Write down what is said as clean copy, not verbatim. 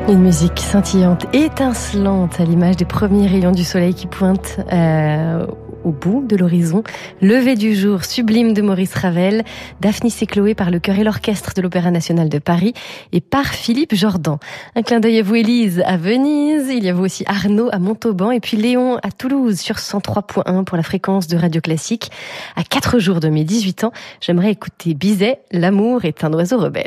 Une musique scintillante, étincelante, à l'image des premiers rayons du soleil qui pointent au bout de l'horizon. Lever du jour sublime de Maurice Ravel, Daphnis et Chloé par le chœur et l'orchestre de l'Opéra National de Paris et par Philippe Jordan. Un clin d'œil à vous Élise à Venise, il y a vous aussi Arnaud à Montauban et puis Léon à Toulouse sur 103.1 pour la fréquence de Radio Classique. À 4 jours de mes 18 ans, j'aimerais écouter Bizet, L'amour est un oiseau rebelle.